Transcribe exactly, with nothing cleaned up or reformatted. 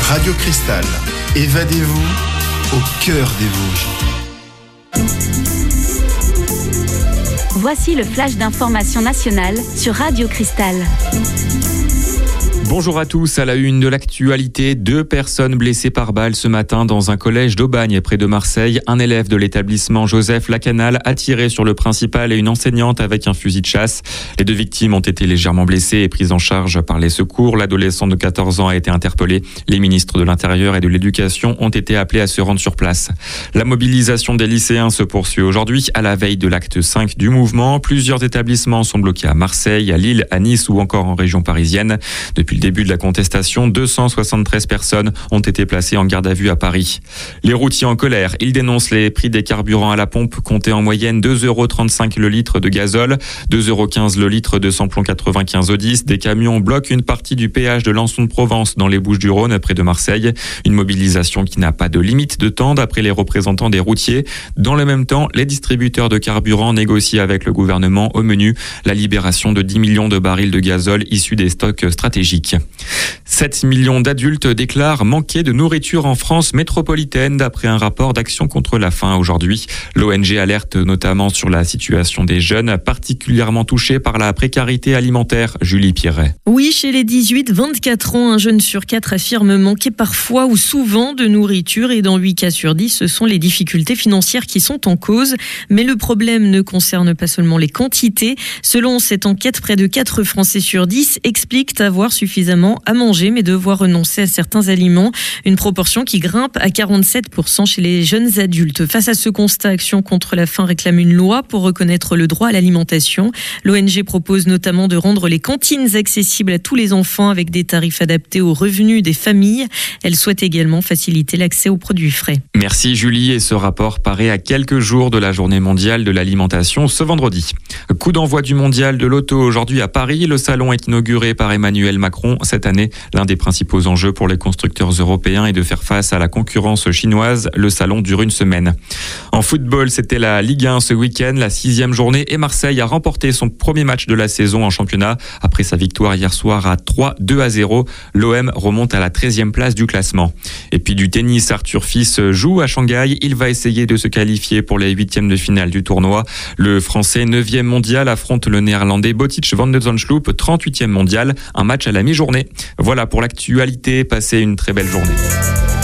Radio Cristal, évadez-vous au cœur des Vosges. Voici le flash d'information nationale sur Radio Cristal. Bonjour à tous, à la une de l'actualité, deux personnes blessées par balle ce matin dans un collège d'Aubagne près de Marseille. Un élève de l'établissement Joseph Lacanal a tiré sur le principal et une enseignante avec un fusil de chasse. Les deux victimes ont été légèrement blessées et prises en charge par les secours. L'adolescent de quatorze ans a été interpellé. Les ministres de l'Intérieur et de l'Éducation ont été appelés à se rendre sur place. La mobilisation des lycéens se poursuit aujourd'hui à la veille de l'acte cinq du mouvement. Plusieurs établissements sont bloqués à Marseille, à Lille, à Nice ou encore en région parisienne. Depuis le début de la contestation, deux cent soixante-treize personnes ont été placées en garde à vue à Paris. Les routiers en colère, ils dénoncent les prix des carburants à la pompe comptés en moyenne deux euros trente-cinq le litre de gazole, deux euros quinze le litre de samplon quatre-vingt-quinze Eau-dix. Des camions bloquent une partie du péage de Lançon de Provence dans les Bouches-du-Rhône près de Marseille. Une mobilisation qui n'a pas de limite de temps d'après les représentants des routiers. Dans le même temps, les distributeurs de carburant négocient avec le gouvernement au menu la libération de dix millions de barils de gazole issus des stocks stratégiques. sept millions d'adultes déclarent manquer de nourriture en France métropolitaine d'après un rapport d'Action contre la faim aujourd'hui. L'O N G alerte notamment sur la situation des jeunes particulièrement touchés par la précarité alimentaire. Julie Pierret. Oui, chez les dix-huit vingt-quatre ans, un jeune sur quatre affirme manquer parfois ou souvent de nourriture et dans huit cas sur dix, ce sont les difficultés financières qui sont en cause. Mais le problème ne concerne pas seulement les quantités. Selon cette enquête, près de quatre Français sur dix expliquent avoir suffisamment à manger, mais devoir renoncer à certains aliments. Une proportion qui grimpe à quarante-sept pour cent chez les jeunes adultes. Face à ce constat, Action contre la faim réclame une loi pour reconnaître le droit à l'alimentation. L'O N G propose notamment de rendre les cantines accessibles à tous les enfants avec des tarifs adaptés aux revenus des familles. Elle souhaite également faciliter l'accès aux produits frais. Merci Julie, et ce rapport paraît à quelques jours de la journée mondiale de l'alimentation ce vendredi. Coup d'envoi du mondial de l'auto aujourd'hui à Paris. Le salon est inauguré par Emmanuel Macron. Cette année, l'un des principaux enjeux pour les constructeurs européens est de faire face à la concurrence chinoise. Le salon dure une semaine. En football, c'était la Ligue un ce week-end, la sixième journée, et Marseille a remporté son premier match de la saison en championnat. Après sa victoire hier soir à trois deux à zéro, l'O M remonte à la treizième place du classement. Et puis du tennis, Arthur Fils joue à Shanghai. Il va essayer de se qualifier pour les huitièmes de finale du tournoi. Le Français neuvième mondial affronte le Néerlandais Botic van de Zandschulp, trente-huitième mondial. Un match à la mi-journée. Voilà pour l'actualité, passez une très belle journée.